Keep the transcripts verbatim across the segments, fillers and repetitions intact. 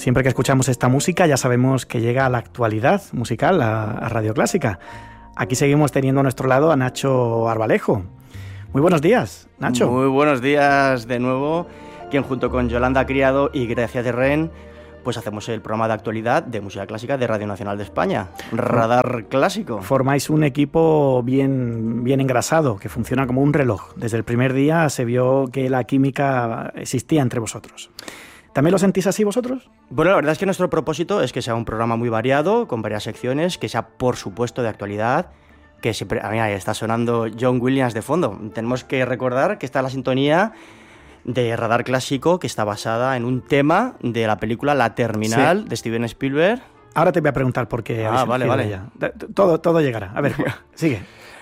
Siempre que escuchamos esta música ya sabemos que llega a la actualidad musical, a, a Radio Clásica. Aquí seguimos teniendo a nuestro lado a Nacho Arbalejo. Muy buenos días, Nacho. Muy buenos días de nuevo, quien junto con Yolanda Criado y Gracia Terren pues hacemos el programa de actualidad de música clásica de Radio Nacional de España, Radar Clásico. Formáis un equipo bien, bien engrasado, que funciona como un reloj. Desde el primer día se vio que la química existía entre vosotros. ¿También lo sentís así vosotros? Bueno, la verdad es que nuestro propósito es que sea un programa muy variado, con varias secciones, que sea, por supuesto, de actualidad, que siempre... A mí ahí está sonando John Williams de fondo. Tenemos que recordar que está la sintonía de Radar Clásico, que está basada en un tema de la película La Terminal, sí, de Steven Spielberg. Ahora te voy a preguntar por qué. Ah, vale, vale. Ya. Todo, todo llegará. A ver, sigue.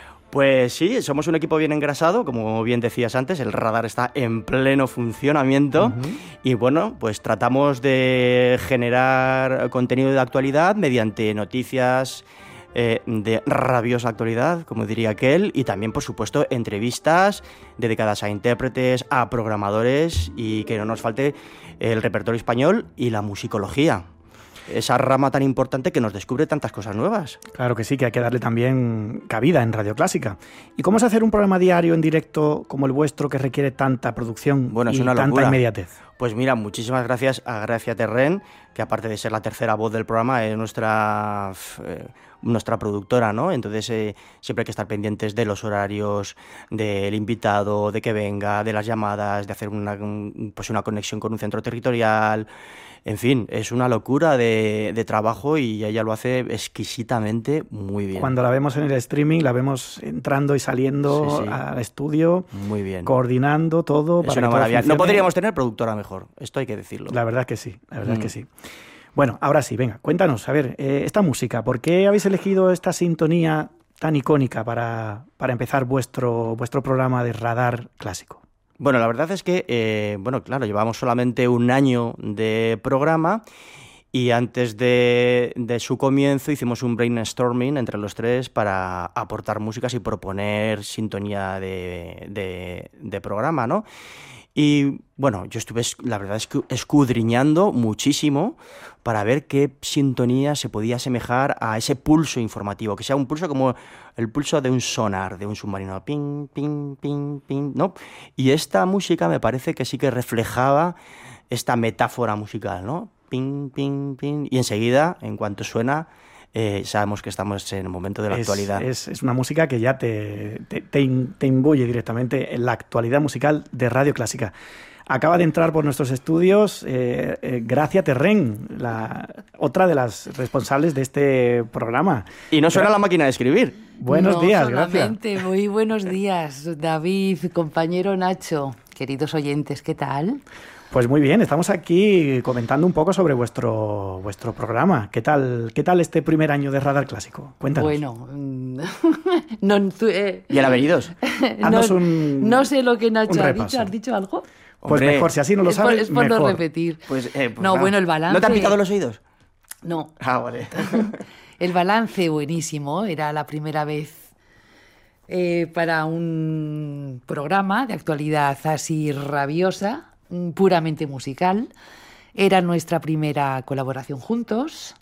Pues sí, somos un equipo bien engrasado, como bien decías antes, el radar está en pleno funcionamiento. Uh-huh. Y bueno, pues tratamos de generar contenido de actualidad mediante noticias eh, de rabiosa actualidad, como diría aquel, y también, por supuesto, entrevistas dedicadas a intérpretes, a programadores, y que no nos falte el repertorio español y la musicología. Esa rama tan importante que nos descubre tantas cosas nuevas. Claro que sí, que hay que darle también cabida en Radio Clásica. ¿Y cómo es hacer un programa diario en directo como el vuestro, que requiere tanta producción bueno, y es una tanta locura. inmediatez? Pues mira, muchísimas gracias a Gracia Terren, que aparte de ser la tercera voz del programa, es nuestra, eh, nuestra productora, ¿no? Entonces eh, siempre hay que estar pendientes de los horarios, del invitado, de que venga, de las llamadas, de hacer una, pues una conexión con un centro territorial. En fin, es una locura de, de trabajo y ella lo hace exquisitamente muy bien. Cuando la vemos en el streaming, la vemos entrando y saliendo sí, sí. al estudio, muy bien, coordinando todo. Es para una que maravilla. todo No podríamos tener productora mejor, esto hay que decirlo. La verdad que sí, la verdad mm. que sí. Bueno, ahora sí, venga, cuéntanos, a ver, eh, esta música, ¿por qué habéis elegido esta sintonía tan icónica para, para empezar vuestro, vuestro programa de Radar Clásico? Bueno, la verdad es que, eh, bueno, claro, llevamos solamente un año de programa y antes de, de su comienzo hicimos un brainstorming entre los tres para aportar músicas y proponer sintonía de, de, de programa, ¿no? Y bueno, yo estuve, la verdad es que escudriñando muchísimo para ver qué sintonía se podía asemejar a ese pulso informativo, que sea un pulso como el pulso de un sonar, de un submarino, ping, ping, ping, ping, ¿no? Y esta música me parece que sí que reflejaba esta metáfora musical, ¿no? Ping, ping, ping, y enseguida, en cuanto suena, Eh, sabemos que estamos en el momento de la es, actualidad. Es, es una música que ya te, te, te, te imbuye directamente en la actualidad musical de Radio Clásica. Acaba de entrar por nuestros estudios eh, eh, Gracia Terren, la, otra de las responsables de este programa. Y no suena Gra- la máquina de escribir. Buenos no, días, solamente, Gracia. Muy buenos días, David, compañero Nacho, queridos oyentes, ¿qué tal? Pues muy bien, estamos aquí comentando un poco sobre vuestro vuestro programa. ¿Qué tal qué tal este primer año de Radar Clásico? Cuéntanos. Bueno, no, tú, eh, ¿Y el avenidos? no, un, no sé lo que Nacho ha dicho. ¿Has dicho algo? Pues Hombre, mejor, si así no lo sabes, es por, es por mejor. no repetir. Pues, eh, pues no, nada. bueno, el balance... ¿No te han picado los oídos? No. Ah, vale. El balance buenísimo, era la primera vez eh, para un programa de actualidad así rabiosa, puramente musical. Era nuestra primera colaboración juntos.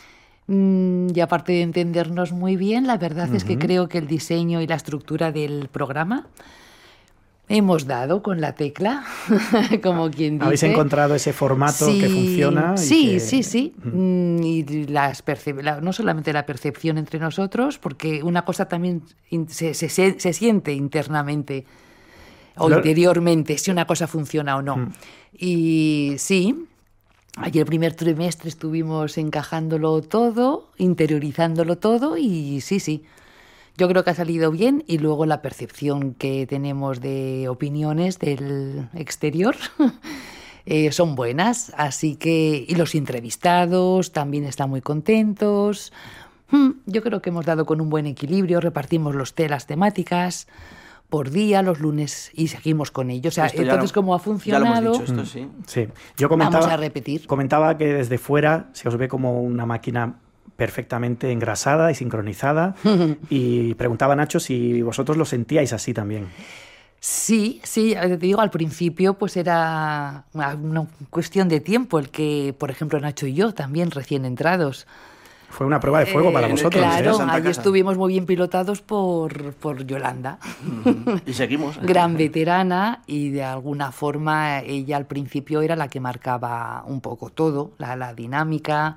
Y aparte de entendernos muy bien, la verdad uh-huh. es que creo que el diseño y la estructura del programa hemos dado con la tecla, como quien dice. ¿Habéis encontrado ese formato sí, que funciona? Y sí, que... sí, sí. Uh-huh. Y las perce- la, no solamente la percepción entre nosotros, porque una cosa también se, se, se siente internamente o Lo... interiormente, si una cosa funciona o no. Mm. Y sí, ayer el primer trimestre estuvimos encajándolo todo, interiorizándolo todo y sí, sí, yo creo que ha salido bien y luego la percepción que tenemos de opiniones del exterior eh, son buenas, así que, y los entrevistados también están muy contentos. Yo creo que hemos dado con un buen equilibrio, repartimos los te- las temáticas por día, los lunes, y seguimos con ello. O sea, esto entonces, lo, como ha funcionado... Ya lo hemos dicho, esto sí. Sí, yo comentaba, vamos a repetir. Comentaba que desde fuera se os ve como una máquina perfectamente engrasada y sincronizada, y preguntaba a Nacho si vosotros lo sentíais así también. Sí, sí, te digo, al principio pues era una, una cuestión de tiempo el que, por ejemplo, Nacho y yo, también recién entrados. Fue una prueba de fuego Eh, para vosotros. Claro, ¿eh? allí estuvimos muy bien pilotados por, por Yolanda. Uh-huh. Y seguimos. Gran veterana, y de alguna forma ella al principio era la que marcaba un poco todo, la, la dinámica,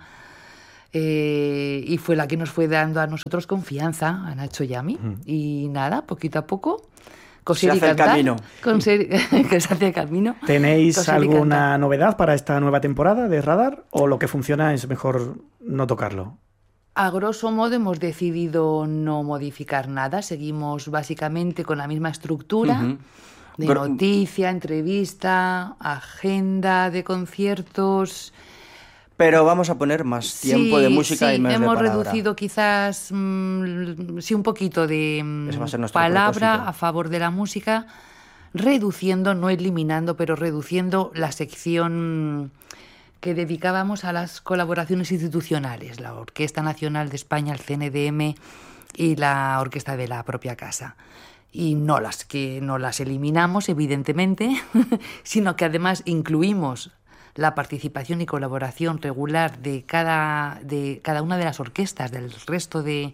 eh, y fue la que nos fue dando a nosotros confianza, a Nacho y a mí. Uh-huh. Y nada, poquito a poco... Se hace el camino. Coser, que se hace el camino. ¿Tenéis alguna novedad para esta nueva temporada de Radar? ¿O lo que funciona es mejor no tocarlo? A grosso modo hemos decidido no modificar nada. Seguimos básicamente con la misma estructura uh-huh. de Gr- noticia, entrevista, agenda de conciertos... Pero vamos a poner más tiempo sí, de música sí, y menos de palabra. Hemos reducido quizás, mmm, sí, un poquito de mmm, palabra propósito. A favor de la música, reduciendo, no eliminando, pero reduciendo la sección que dedicábamos a las colaboraciones institucionales, la Orquesta Nacional de España, el C N D M y la Orquesta de la propia Casa. Y no las, que no las eliminamos, evidentemente, sino que además incluimos la participación y colaboración regular de cada, de cada una de las orquestas del resto de,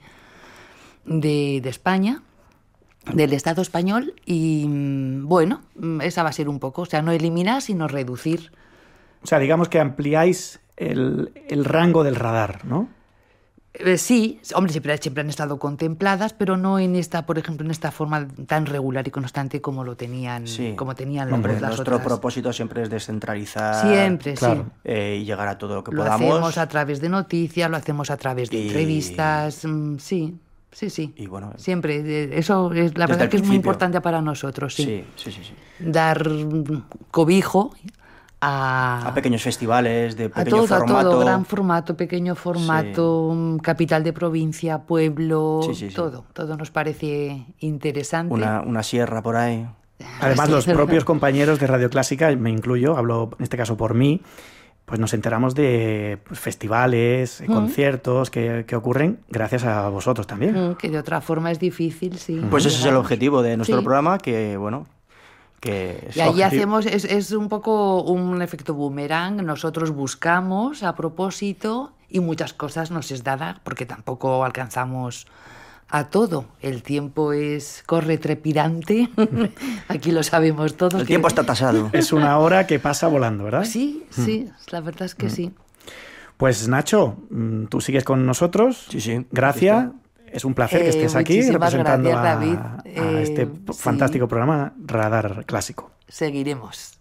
de, de España, del Estado español, y bueno, esa va a ser un poco, o sea, no eliminar, sino reducir. O sea, digamos que ampliáis el, el rango del radar, ¿no? Eh, sí, hombre, siempre, siempre han estado contempladas, pero no en esta, por ejemplo, en esta forma tan regular y constante como lo tenían, sí. como tenían hombre, las nuestro otras. propósito siempre es descentralizar, siempre, claro, sí, eh, y llegar a todo lo que lo podamos. Lo hacemos a través de noticias, lo hacemos a través de y... entrevistas, mm, sí. Sí, sí. Y bueno, siempre. Eso es la verdad que es muy importante para nosotros, sí. Sí, sí, sí, sí. Dar cobijo a, a pequeños festivales de pequeño a todo, formato. A todo, gran formato, pequeño formato, sí. Capital de provincia, pueblo, sí, sí, sí. todo. Todo nos parece interesante. Una, una sierra por ahí. Además, los propios compañeros de Radio Clásica, me incluyo, hablo en este caso por mí, pues nos enteramos de festivales, mm. conciertos que, que ocurren gracias a vosotros también. Mm, que de otra forma es difícil, sí. Pues ese es el objetivo de nuestro sí. programa, que bueno... Que y allí hacemos, es, es un poco un efecto boomerang, nosotros buscamos a propósito y muchas cosas nos es dada porque tampoco alcanzamos a todo. El tiempo es corre trepidante, aquí lo sabemos todos. El que... tiempo está tasado. Es una hora que pasa volando, ¿verdad? Sí, sí, mm. la verdad es que mm. sí. Pues Nacho, tú sigues con nosotros. Sí, sí. Gracias. Es un placer que estés eh, aquí representando gracias, David. a, a este eh, fantástico sí. programa Radar Clásico. Seguiremos.